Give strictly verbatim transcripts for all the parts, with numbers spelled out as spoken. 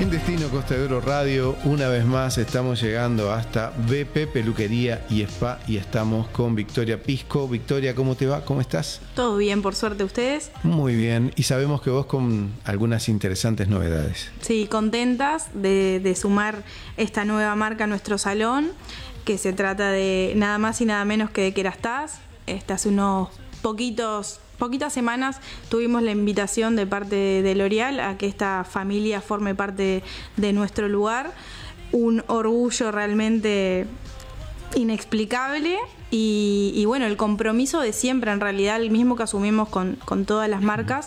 En Destino Costa de Oro Radio, una vez más estamos llegando hasta B P Peluquería y Spa y estamos con Victoria Pisco. Victoria, ¿cómo te va? ¿Cómo estás? Todo bien, por suerte, ¿ustedes? Muy bien, y sabemos que vos con algunas interesantes novedades. Sí, contentas de, de sumar esta nueva marca a nuestro salón, que se trata de nada más y nada menos que de Kerastase. Este, hace unos poquitos... Poquitas semanas tuvimos la invitación de parte de L'Oréal a que esta familia forme parte de nuestro lugar. Un orgullo realmente inexplicable y, y bueno, el compromiso de siempre, en realidad el mismo que asumimos con, con todas las marcas,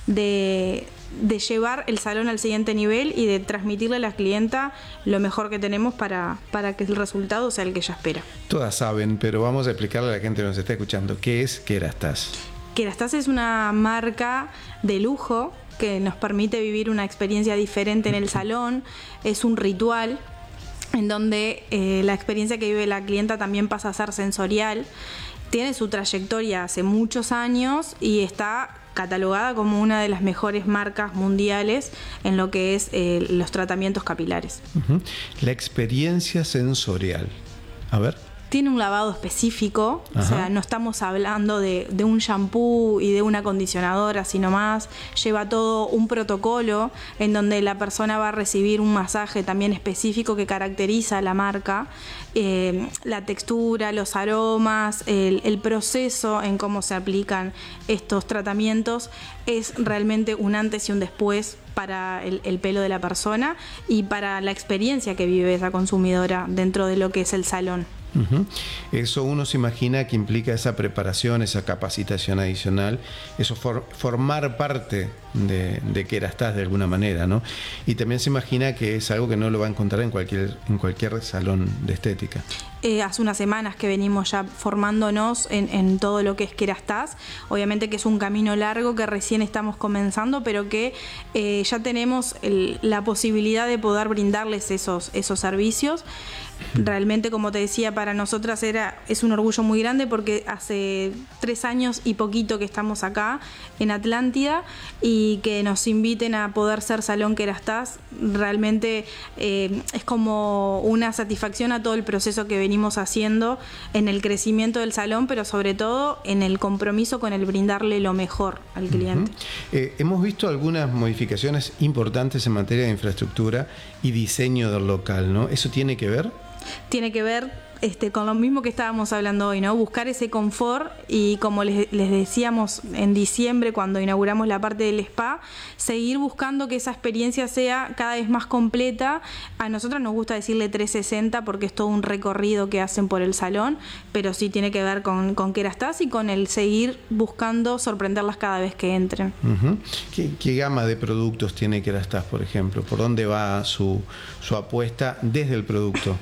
de, de llevar el salón al siguiente nivel y de transmitirle a la clienta lo mejor que tenemos para, para que el resultado sea el que ella espera. Todas saben, pero vamos a explicarle a la gente que nos está escuchando qué es Kerastase. Kerastase es una marca de lujo que nos permite vivir una experiencia diferente en el salón. Es un ritual en donde eh, la experiencia que vive la clienta también pasa a ser sensorial. Tiene su trayectoria hace muchos años y está catalogada como una de las mejores marcas mundiales en lo que es eh, los tratamientos capilares. Uh-huh. La experiencia sensorial. A ver. Tiene un lavado específico, Ajá. O sea, no estamos hablando de, de un shampoo y de una acondicionadora, sino más. Lleva todo un protocolo en donde la persona va a recibir un masaje también específico que caracteriza a la marca. Eh, la textura, los aromas, el, el proceso en cómo se aplican estos tratamientos es realmente un antes y un después para el, el pelo de la persona y para la experiencia que vive esa consumidora dentro de lo que es el salón. Uh-huh. Eso uno se imagina que implica esa preparación, esa capacitación adicional, eso for, formar parte de, de Kerastase de alguna manera, ¿no? Y también se imagina que es algo que no lo va a encontrar en cualquier, en cualquier salón de estética. Eh, hace unas semanas que venimos ya formándonos en, en todo lo que es Kerastase. Obviamente que es un camino largo que recién estamos comenzando, pero que eh, ya tenemos el, la posibilidad de poder brindarles esos, esos servicios. Realmente, como te decía, para nosotras era, es un orgullo muy grande porque hace tres años y poquito que estamos acá en Atlántida y que nos inviten a poder ser Salón Kerastase realmente eh, es como una satisfacción a todo el proceso que venimos haciendo en el crecimiento del salón, pero sobre todo en el compromiso con el brindarle lo mejor al cliente. Uh-huh. eh, hemos visto algunas modificaciones importantes en materia de infraestructura y diseño del local, ¿no? ¿Eso tiene que ver? Tiene que ver este, con lo mismo que estábamos hablando hoy, ¿no? Buscar ese confort y, como les, les decíamos en diciembre cuando inauguramos la parte del spa, seguir buscando que esa experiencia sea cada vez más completa. A nosotros nos gusta decirle trescientos sesenta porque es todo un recorrido que hacen por el salón, pero sí tiene que ver con, con Kerastase y con el seguir buscando sorprenderlas cada vez que entren. Uh-huh. ¿Qué, qué gama de productos tiene Kerastase, por ejemplo? ¿Por dónde va su, su apuesta desde el producto?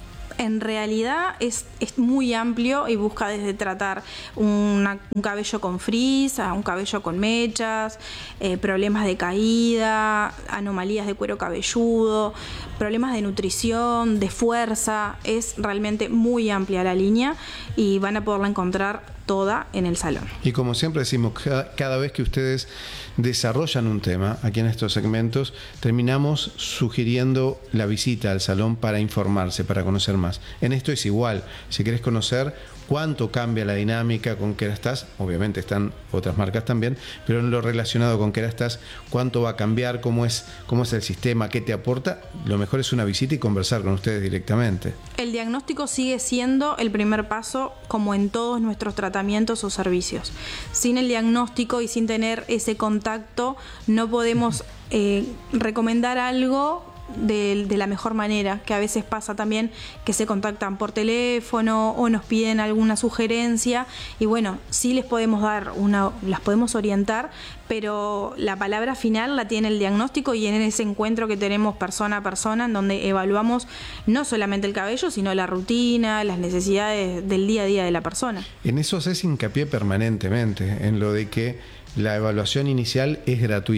En realidad es, es muy amplio y busca desde tratar una, un cabello con frizz, a un cabello con mechas, eh, problemas de caída, anomalías de cuero cabelludo, problemas de nutrición, de fuerza. Es realmente muy amplia la línea y van a poderla encontrar toda en el salón. Y como siempre decimos, cada, cada vez que ustedes desarrollan un tema aquí en estos segmentos, terminamos sugiriendo la visita al salón para informarse, para conocer más. En esto es igual. Si querés conocer cuánto cambia la dinámica con Kerastase, obviamente están otras marcas también, pero en lo relacionado con Kerastase, cuánto va a cambiar, cómo es, cómo es el sistema, qué te aporta, lo mejor es una visita y conversar con ustedes directamente. El diagnóstico sigue siendo el primer paso, como en todos nuestros tratamientos o servicios. Sin el diagnóstico y sin tener ese contacto, no podemos eh, recomendar algo De, de la mejor manera, que a veces pasa también que se contactan por teléfono o nos piden alguna sugerencia y bueno, sí les podemos dar una, las podemos orientar, pero la palabra final la tiene el diagnóstico y en ese encuentro que tenemos persona a persona en donde evaluamos no solamente el cabello, sino la rutina, las necesidades del día a día de la persona. En eso se hace hincapié permanentemente, en lo de que la evaluación inicial es gratuita.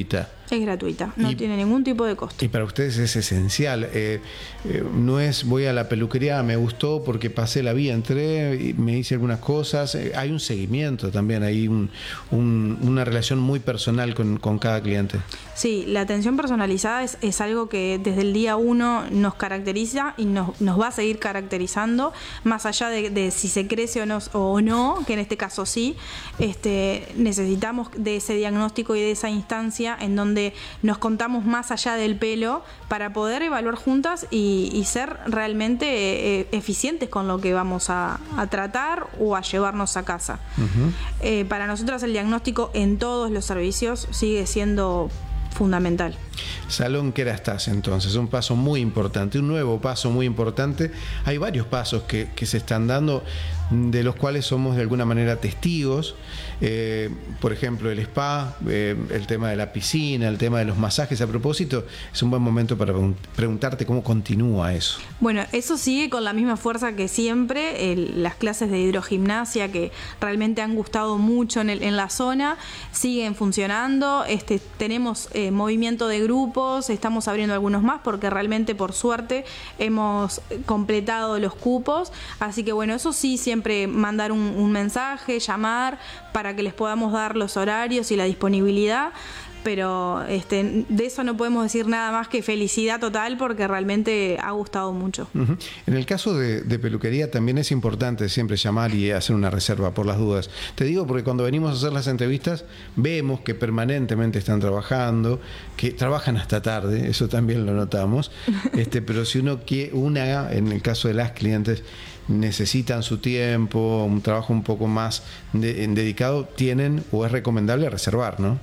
Es gratuita, no y, tiene ningún tipo de costo. Y para ustedes es esencial. Eh, eh, no es voy a la peluquería, me gustó porque pasé la vía, entré, y me hice algunas cosas. Eh, hay un seguimiento también, hay un, un, una relación muy personal con, con cada cliente. Sí, la atención personalizada es, es algo que desde el día uno nos caracteriza y nos, nos va a seguir caracterizando, más allá de, de si se crece o no, o no, que en este caso sí. Este, necesitamos de ese diagnóstico y de esa instancia en donde nos contamos más allá del pelo para poder evaluar juntas y, y ser realmente eh, eficientes con lo que vamos a, a tratar o a llevarnos a casa. Uh-huh. Eh, para nosotras el diagnóstico en todos los servicios sigue siendo fundamental. Salón Kerastase, entonces, un paso muy importante, un nuevo paso muy importante. Hay varios pasos que, que se están dando, de los cuales somos de alguna manera testigos. Eh, por ejemplo, el spa, eh, el tema de la piscina, el tema de los masajes. A propósito, es un buen momento para preguntarte cómo continúa eso. Bueno, eso sigue con la misma fuerza que siempre. El, las clases de hidrogimnasia, que realmente han gustado mucho en, el, en la zona, siguen funcionando. Este, tenemos eh, movimiento de grupos, estamos abriendo algunos más porque realmente, por suerte, hemos completado los cupos. Así que bueno, eso sí, siempre mandar un, un mensaje, llamar para que les podamos dar los horarios y la disponibilidad. Pero este, de eso no podemos decir nada más que felicidad total, porque realmente ha gustado mucho. Uh-huh. En el caso de, de peluquería también es importante siempre llamar y hacer una reserva por las dudas. Te digo porque cuando venimos a hacer las entrevistas vemos que permanentemente están trabajando, que trabajan hasta tarde, eso también lo notamos. Este, pero si uno quiere, una, en el caso de las clientes, necesitan su tiempo, un trabajo un poco más de, dedicado, tienen o es recomendable reservar, ¿no?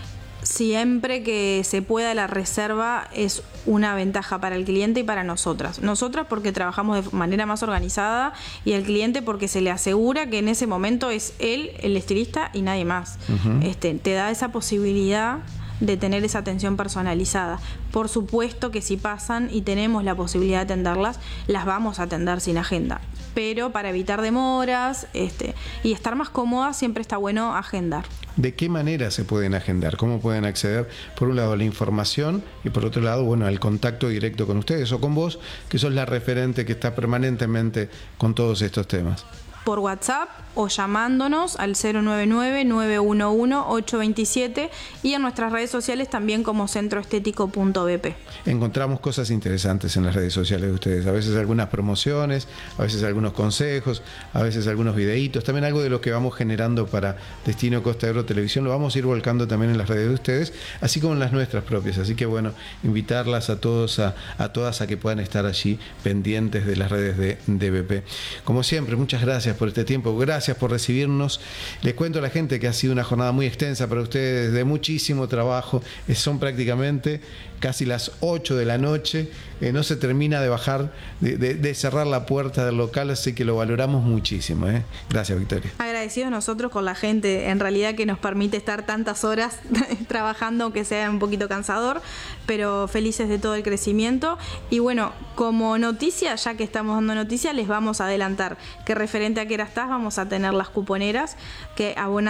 Siempre que se pueda la reserva es una ventaja para el cliente y para nosotras. Nosotras porque trabajamos de manera más organizada y el cliente porque se le asegura que en ese momento es él, el estilista y nadie más. Uh-huh. Este, te da esa posibilidad de tener esa atención personalizada. Por supuesto que si pasan y tenemos la posibilidad de atenderlas, las vamos a atender sin agenda. Pero para evitar demoras este, y estar más cómodas, siempre está bueno agendar. ¿De qué manera se pueden agendar? ¿Cómo pueden acceder, por un lado, a la información y por otro lado, bueno, al contacto directo con ustedes o con vos, que sos la referente que está permanentemente con todos estos temas? Por WhatsApp o llamándonos al cero nueve nueve, nueve uno uno, ocho dos siete y en nuestras redes sociales también como centro estético punto b p. Encontramos cosas interesantes en las redes sociales de ustedes, a veces algunas promociones, a veces algunos consejos, a veces algunos videitos, también algo de lo que vamos generando para Destino Costa de Oro Televisión, lo vamos a ir volcando también en las redes de ustedes, así como en las nuestras propias, así que bueno, invitarlas a todos, a, a todas a que puedan estar allí pendientes de las redes de, de B P. Como siempre, muchas gracias por este tiempo, gracias por recibirnos. Les cuento a la gente que ha sido una jornada muy extensa para ustedes, de muchísimo trabajo, son prácticamente casi las ocho de la noche, eh, no se termina de bajar, de, de, de cerrar la puerta del local, así que lo valoramos muchísimo. ¿eh? Gracias, Victoria. Agradecidos nosotros con la gente, en realidad, que nos permite estar tantas horas trabajando, aunque sea un poquito cansador, pero felices de todo el crecimiento. Y bueno, como noticia, ya que estamos dando noticia, les vamos a adelantar que referente a Kerastase vamos a tener las cuponeras que abonan